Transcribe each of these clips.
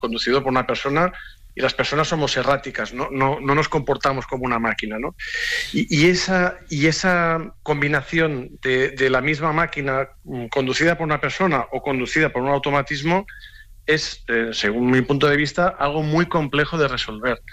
conducido por una persona, y las personas somos erráticas, no nos comportamos como una máquina, ¿no? Y esa combinación de la misma máquina conducida por una persona o conducida por un automatismo es, según mi punto de vista, algo muy complejo de resolver.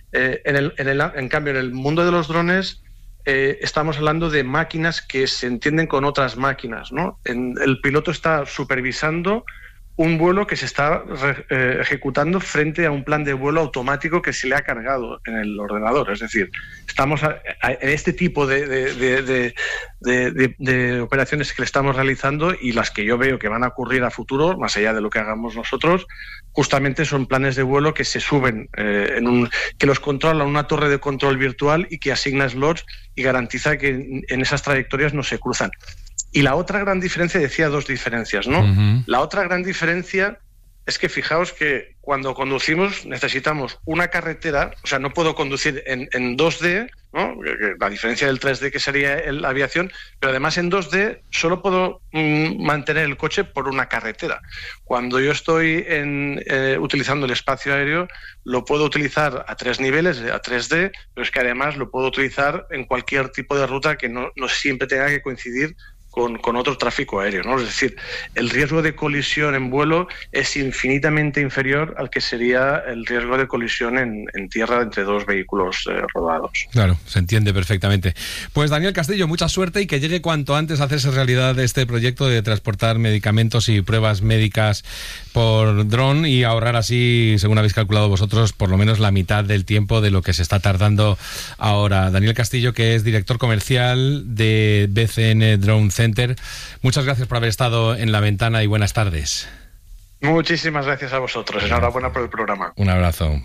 En cambio, en el mundo de los drones estamos hablando de máquinas que se entienden con otras máquinas, ¿no? El piloto está supervisando un vuelo que se está ejecutando frente a un plan de vuelo automático que se le ha cargado en el ordenador. Es decir, estamos en este tipo de operaciones que le estamos realizando, y las que yo veo que van a ocurrir a futuro, más allá de lo que hagamos nosotros, justamente son planes de vuelo que se suben, que los controla una torre de control virtual y que asigna slots y garantiza que en esas trayectorias no se cruzan. Y la otra gran diferencia, decía dos diferencias, ¿no? Uh-huh. La otra gran diferencia es que fijaos que cuando conducimos necesitamos una carretera, o sea, no puedo conducir en 2D, ¿no? La diferencia del 3D que sería la aviación, pero además en 2D solo puedo mantener el coche por una carretera. Cuando yo estoy utilizando el espacio aéreo, lo puedo utilizar a 3 niveles, a 3D, pero es que además lo puedo utilizar en cualquier tipo de ruta que no siempre tenga que coincidir con otro tráfico aéreo, ¿no? Es decir, el riesgo de colisión en vuelo es infinitamente inferior al que sería el riesgo de colisión en tierra entre dos vehículos rodados. Claro, se entiende perfectamente. Pues Daniel Castillo, mucha suerte y que llegue cuanto antes a hacerse realidad este proyecto de transportar medicamentos y pruebas médicas por dron y ahorrar así, según habéis calculado vosotros, por lo menos la mitad del tiempo de lo que se está tardando ahora. Daniel Castillo, que es director comercial de BCN Drone Center. Muchas gracias por haber estado en La Ventana y buenas tardes. Muchísimas gracias a vosotros. Enhorabuena por el programa. Un abrazo.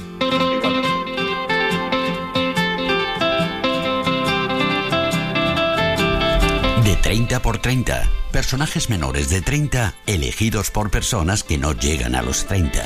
De 30 por 30. Personajes menores de 30 elegidos por personas que no llegan a los 30.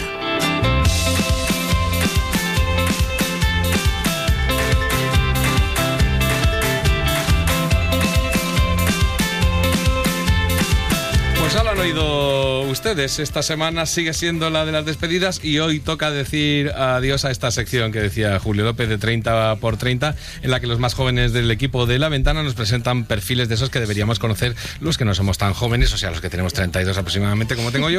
Ya lo han oído ustedes, esta semana sigue siendo la de las despedidas y hoy toca decir adiós a esta sección que decía Julio López de 30 por 30, en la que los más jóvenes del equipo de La Ventana nos presentan perfiles de esos que deberíamos conocer los que no somos tan jóvenes, o sea, los que tenemos 32 aproximadamente, como tengo yo.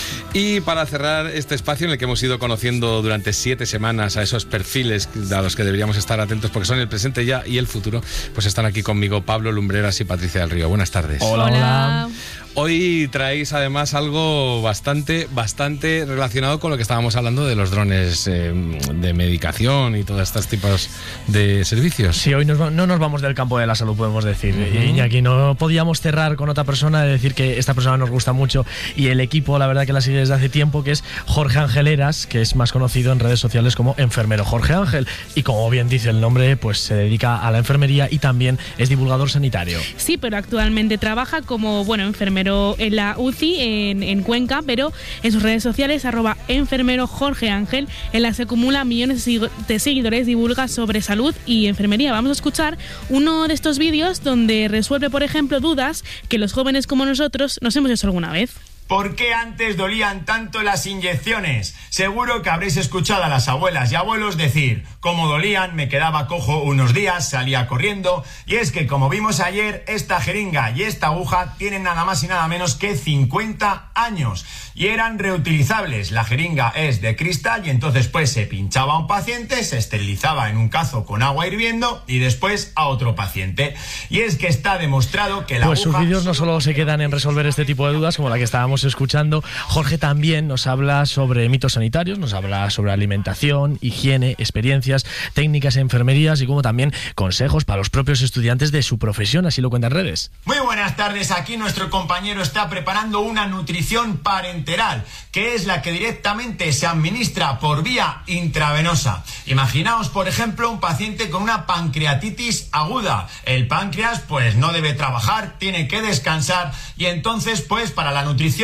Y para cerrar este espacio en el que hemos ido conociendo durante 7 semanas a esos perfiles a los que deberíamos estar atentos porque son el presente ya y el futuro, pues están aquí conmigo Pablo Lumbreras y Patricia del Río. Buenas tardes. Hola, hola. Hoy traéis además algo bastante relacionado con lo que estábamos hablando de los drones de medicación y todos estos tipos de servicios. Sí, hoy no nos vamos del campo de la salud, podemos decir. Iñaki, no podíamos cerrar con otra persona de decir que esta persona nos gusta mucho y el equipo, la verdad que la sigue desde hace tiempo, que es Jorge Ángel Heras, que es más conocido en redes sociales como Enfermero Jorge Ángel. Y como bien dice el nombre, pues se dedica a la enfermería y también es divulgador sanitario. Sí, pero actualmente trabaja como, enfermero en la UCI en Cuenca, pero en sus redes sociales @enfermero Jorge Ángel, en las que acumula millones de seguidores, divulga sobre salud y enfermería. Vamos a escuchar uno de estos vídeos donde resuelve, por ejemplo, dudas que los jóvenes como nosotros nos hemos hecho alguna vez. ¿Por qué antes dolían tanto las inyecciones? Seguro que habréis escuchado a las abuelas y abuelos decir, como dolían, me quedaba cojo unos días, salía corriendo. Y es que, como vimos ayer, esta jeringa y esta aguja tienen nada más y nada menos que 50 años. Y eran reutilizables. La jeringa es de cristal y entonces pues se pinchaba a un paciente, se esterilizaba en un cazo con agua hirviendo y después a otro paciente. Y es que está demostrado que la aguja... Pues sus vídeos no solo se quedan en resolver este tipo de dudas, como la que estábamos escuchando. Jorge también nos habla sobre mitos sanitarios, nos habla sobre alimentación, higiene, experiencias, técnicas en enfermerías y como también consejos para los propios estudiantes de su profesión, así lo cuenta en redes. Muy buenas tardes, aquí nuestro compañero está preparando una nutrición parenteral, que es la que directamente se administra por vía intravenosa. Imaginaos, por ejemplo, un paciente con una pancreatitis aguda. El páncreas pues no debe trabajar, tiene que descansar y entonces pues para la nutrición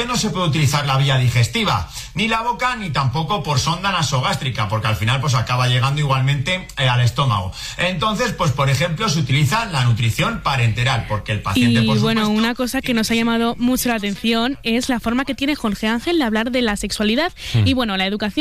nutrición no se puede utilizar la vía digestiva, ni la boca, ni tampoco por sonda nasogástrica, porque al final pues acaba llegando igualmente al estómago. Entonces, pues por ejemplo, se utiliza la nutrición parenteral, porque el paciente, por supuesto... Y bueno, una cosa que nos ha llamado mucho la atención es la forma que tiene Jorge Ángel de hablar de la sexualidad y bueno, la educación